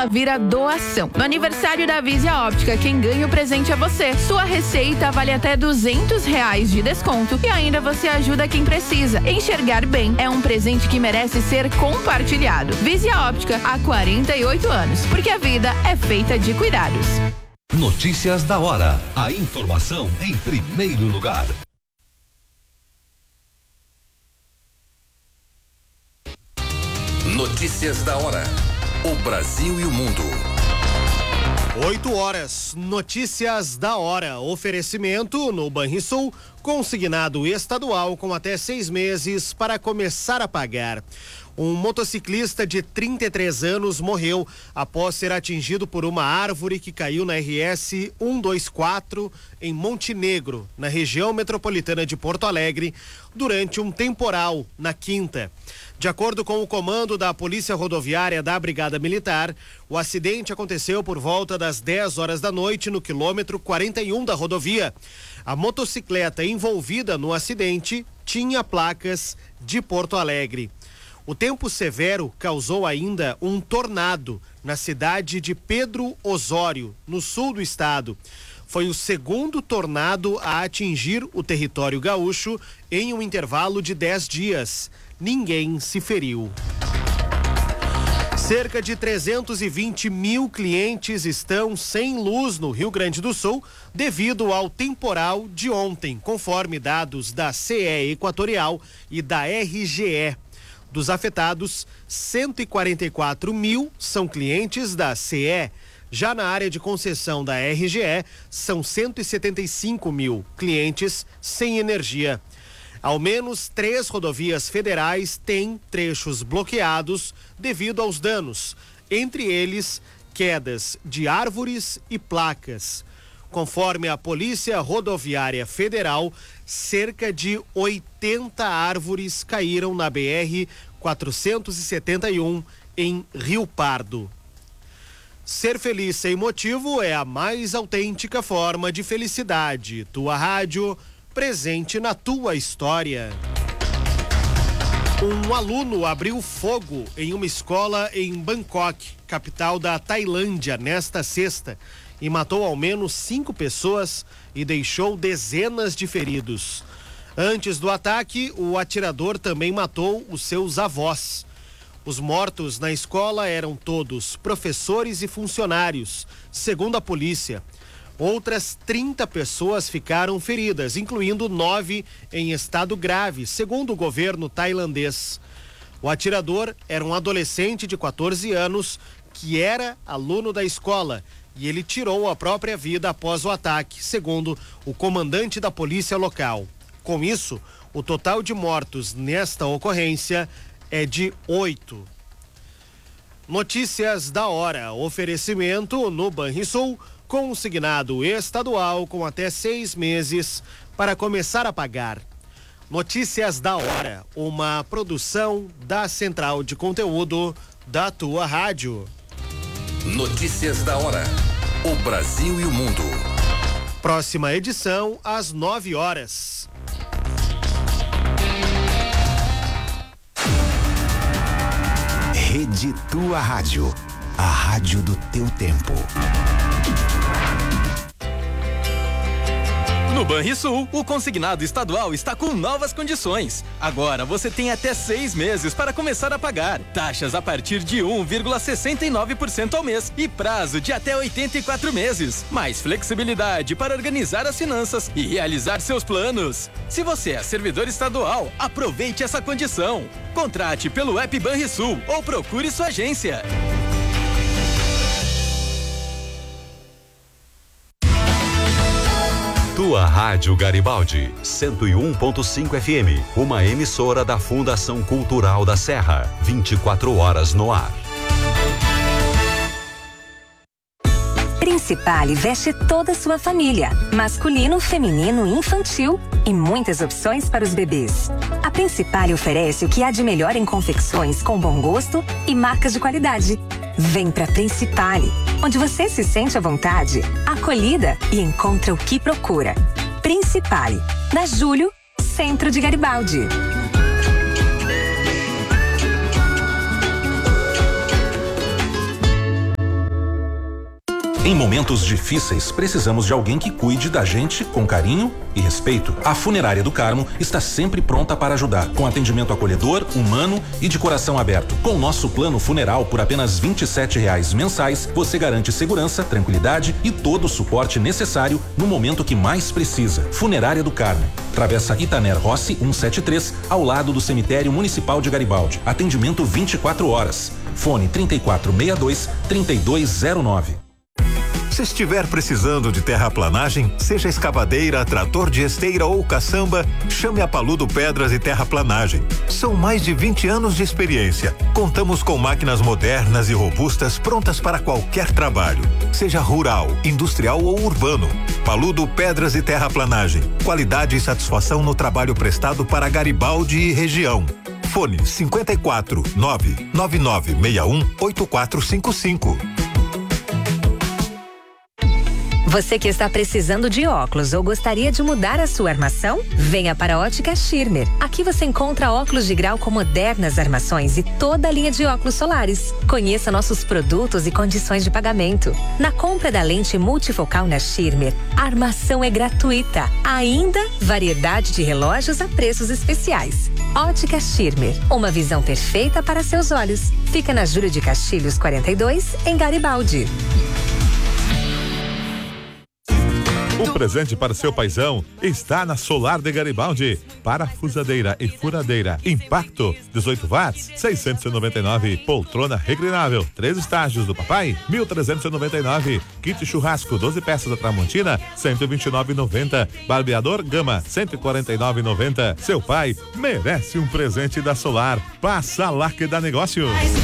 ela vira doação. No aniversário da Visia Óptica, quem ganha o presente é você. Sua receita vale até R$200 de desconto e ainda você ajuda quem precisa. Enxergar bem é um presente que merece ser compartilhado. Visia Óptica, há 48 anos, porque a vida é feita de cuidados. Notícias da hora. A informação em primeiro lugar. Notícias da hora. O Brasil e o mundo. 8h, notícias da hora. Oferecimento no Banrisul, consignado estadual com até 6 meses para começar a pagar. Um motociclista de 33 anos morreu após ser atingido por uma árvore que caiu na RS 124 em Montenegro, na região metropolitana de Porto Alegre, durante um temporal na quinta. De acordo com o comando da Polícia Rodoviária da Brigada Militar, o acidente aconteceu por volta das 10 horas da noite no quilômetro 41 da rodovia. A motocicleta envolvida no acidente tinha placas de Porto Alegre. O tempo severo causou ainda um tornado na cidade de Pedro Osório, no sul do estado. Foi o segundo tornado a atingir o território gaúcho em um intervalo de 10 dias. Ninguém se feriu. Cerca de 320 mil clientes estão sem luz no Rio Grande do Sul devido ao temporal de ontem, conforme dados da CE Equatorial e da RGE. Dos afetados, 144 mil são clientes da CE. Já na área de concessão da RGE, são 175 mil clientes sem energia. Ao menos 3 rodovias federais têm trechos bloqueados devido aos danos, entre eles quedas de árvores e placas. Conforme a Polícia Rodoviária Federal, cerca de 80 árvores caíram na BR-471 em Rio Pardo. Ser feliz sem motivo é a mais autêntica forma de felicidade. Tua Rádio, presente na tua história. Um aluno abriu fogo em uma escola em Bangkok, capital da Tailândia, nesta sexta, e matou ao menos 5 pessoas e deixou dezenas de feridos. Antes do ataque, o atirador também matou os seus avós. Os mortos na escola eram todos professores e funcionários, segundo a polícia. Outras 30 pessoas ficaram feridas, incluindo 9 em estado grave, segundo o governo tailandês. O atirador era um adolescente de 14 anos que era aluno da escola e ele tirou a própria vida após o ataque, segundo o comandante da polícia local. Com isso, o total de mortos nesta ocorrência é de 8. Notícias da hora. Oferecimento no Banrisul, consignado estadual com até 6 meses para começar a pagar. Notícias da hora, uma produção da Central de Conteúdo da tua rádio. Notícias da hora. O Brasil e o mundo. Próxima edição às 9h. Rede Tua Rádio. A rádio do teu tempo. No Banrisul, o consignado estadual está com novas condições. Agora você tem até 6 meses para começar a pagar. Taxas a partir de 1,69% ao mês e prazo de até 84 meses. Mais flexibilidade para organizar as finanças e realizar seus planos. Se você é servidor estadual, aproveite essa condição. Contrate pelo app Banrisul ou procure sua agência. Tua Rádio Garibaldi, 101.5 FM, uma emissora da Fundação Cultural da Serra, 24 horas no ar. Principale veste toda a sua família, masculino, feminino e infantil, e muitas opções para os bebês. A Principale oferece o que há de melhor em confecções com bom gosto e marcas de qualidade. Vem pra Principale, onde você se sente à vontade, acolhida e encontra o que procura. Principale, na Júlio, centro de Garibaldi. Em momentos difíceis, precisamos de alguém que cuide da gente com carinho e respeito. A Funerária do Carmo está sempre pronta para ajudar, com atendimento acolhedor, humano e de coração aberto. Com nosso plano funeral por apenas R$ 27,00 mensais, você garante segurança, tranquilidade e todo o suporte necessário no momento que mais precisa. Funerária do Carmo, Travessa Itaner Rossi 173, ao lado do Cemitério Municipal de Garibaldi. Atendimento 24 horas. Fone 3462-3209. Se estiver precisando de terraplanagem, seja escavadeira, trator de esteira ou caçamba, chame a Paludo Pedras e Terraplanagem. São mais de 20 anos de experiência. Contamos com máquinas modernas e robustas prontas para qualquer trabalho, seja rural, industrial ou urbano. Paludo Pedras e Terraplanagem. Qualidade e satisfação no trabalho prestado para Garibaldi e região. Fone 54 99961 8455. Você que está precisando de óculos ou gostaria de mudar a sua armação? Venha para a Ótica Schirmer. Aqui você encontra óculos de grau com modernas armações e toda a linha de óculos solares. Conheça nossos produtos e condições de pagamento. Na compra da lente multifocal na Schirmer, a armação é gratuita. Ainda, variedade de relógios a preços especiais. Ótica Schirmer, uma visão perfeita para seus olhos. Fica na Júlio de Castilhos 42, em Garibaldi. O presente para seu paizão está na Solar de Garibaldi. Parafusadeira e furadeira Impacto 18 watts 699. Poltrona reclinável 3 estágios do papai 1.399. Kit churrasco 12 peças da Tramontina 129,90. Barbeador Gama 149,90. Seu pai merece um presente da Solar. Passa lá que dá negócio.